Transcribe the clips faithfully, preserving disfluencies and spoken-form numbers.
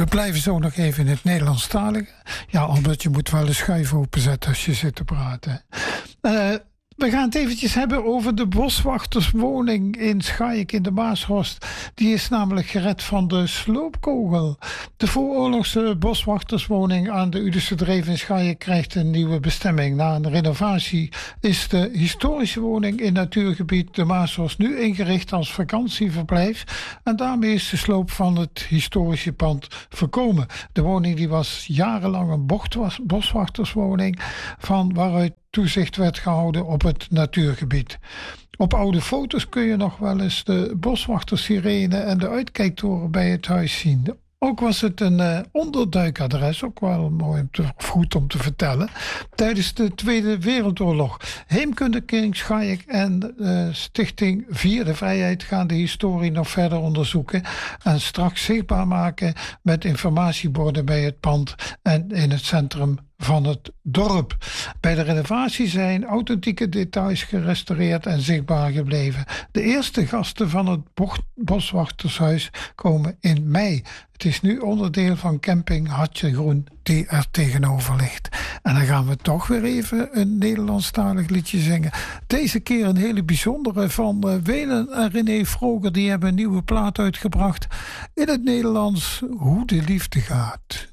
We blijven zo nog even in het Nederlandstalige. Ja, omdat je moet wel de schuif openzetten als je zit te praten. Uh, We gaan het eventjes hebben over de boswachterswoning in Schaik in de Maashorst. Die is namelijk gered van de sloopkogel. De vooroorlogse boswachterswoning aan de Udense Dreef in Schaik krijgt een nieuwe bestemming. Na een renovatie is de historische woning in natuurgebied de Maashorst nu ingericht als vakantieverblijf. En daarmee is de sloop van het historische pand voorkomen. De woning die was jarenlang een boswachterswoning, van waaruit toezicht werd gehouden op het natuurgebied. Op oude foto's kun je nog wel eens de boswachtersirene en de uitkijktoren bij het huis zien. Ook was het een uh, onderduikadres, ook wel mooi om te, of goed om te vertellen, tijdens de Tweede Wereldoorlog. Heemkundekring Schaik en uh, Stichting Vierde Vrijheid gaan de historie nog verder onderzoeken en straks zichtbaar maken met informatieborden bij het pand en in het centrum van het dorp. Bij de renovatie zijn authentieke details gerestaureerd en zichtbaar gebleven. De eerste gasten van het boswachtershuis komen in mei. Het is nu onderdeel van camping Hartje Groen die er tegenover ligt. En dan gaan we toch weer even een Nederlandstalig liedje zingen. Deze keer een hele bijzondere van uh, Welen en René Vroger. Die hebben een nieuwe plaat uitgebracht in het Nederlands, Hoe de Liefde Gaat.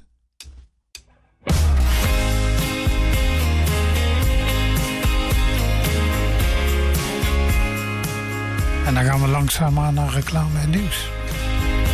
En dan gaan we langzaamaan naar reclame en nieuws.